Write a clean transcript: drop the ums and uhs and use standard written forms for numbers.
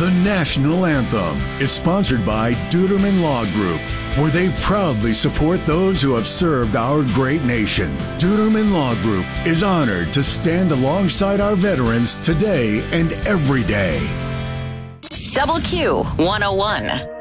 The National Anthem is sponsored by Duderman Law Group, where they proudly support those who have served our great nation. Duderman Law Group is honored to stand alongside our veterans today and every day. Double Q 101.